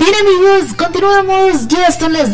Bien, amigos, continuamos, ya son las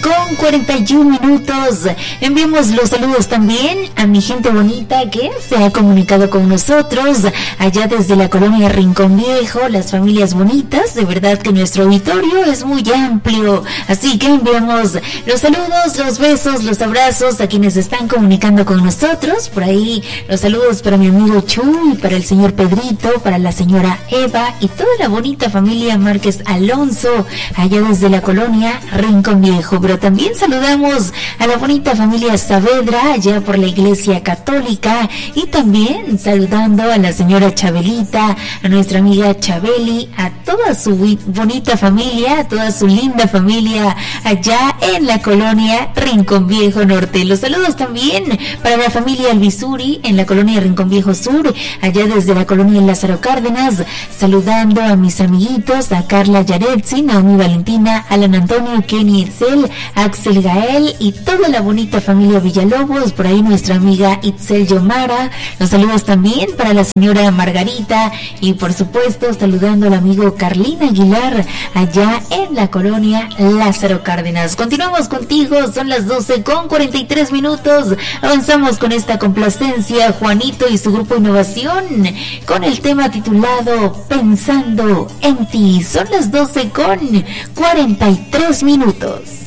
12:41. Enviamos los saludos también a mi gente bonita que se ha comunicado con nosotros allá desde la colonia Rincón Viejo, las familias bonitas. De verdad que nuestro auditorio es muy amplio, así que enviamos los saludos, los besos, los abrazos a quienes están comunicando con nosotros. Por ahí los saludos para mi amigo Chuy, para el señor Pedrito, para la señora Eva y toda la bonita familia Márquez Alonso allá desde la colonia Rincón Viejo. Pero también saludamos a la bonita familia Saavedra allá por la iglesia católica, y también saludando a la señora Chabelita, a nuestra amiga Chabeli, a toda su bonita familia, a toda su linda familia allá en la colonia Rincón Viejo Norte. Los saludos también para la familia Alvisuri en la colonia Rincón Viejo Sur, allá desde la colonia Lázaro Cárdenas, saludando a mis amiguitos, a Carla Yaretsi, Naomi Valentina, Alan Antonio, Kenny Itzel, Axel Gael y toda la bonita familia Villalobos. Por ahí nuestra amiga Itzel Yomara. Los saludos también para la señora Margarita, y por supuesto saludando al amigo Carlín Aguilar allá en la colonia Lázaro Cárdenas. Continuamos contigo, son las 12:43. Avanzamos con esta complacencia, Juanito y su grupo Innovación, con el tema titulado Pensando en ti. Son las 12:43.